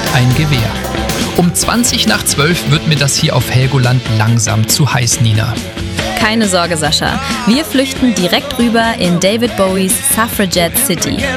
ein Gewehr. Um 11:20 wird mir das hier auf Helgoland langsam zu heiß, Nina. Keine Sorge, Sascha. Wir flüchten direkt rüber in David Bowies Suffragette City.